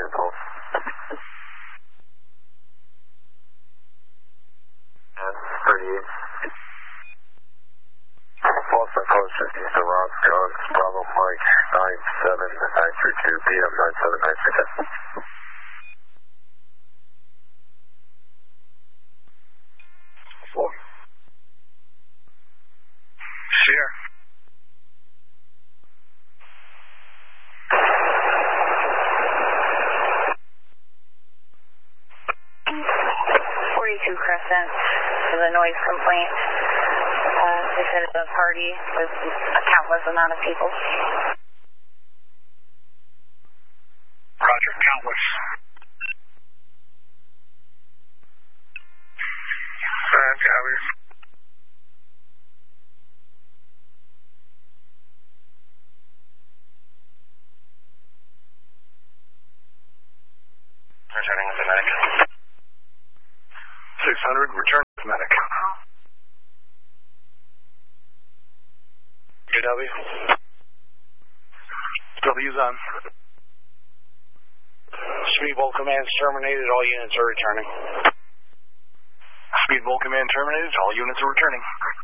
impulse. And 38. False Coast 50, so Roscoe, Bravo Mike 97932, PM 97932. Sierra. Crescent for the noise complaint. They said it's a party with a countless amount of people. Roger, countless. Copy. Returning with the medic. 600, return with the medic. UW. W's on. Speedboat command's terminated, all units are returning. Speedboat command terminated, all units are returning.